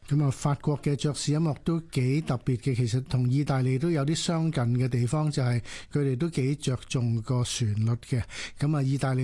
咁啊，法國嘅爵士音樂都幾特別嘅，其實同意大利都有啲相近嘅地方，就係佢哋都幾着重個旋律嘅。咁啊，意大利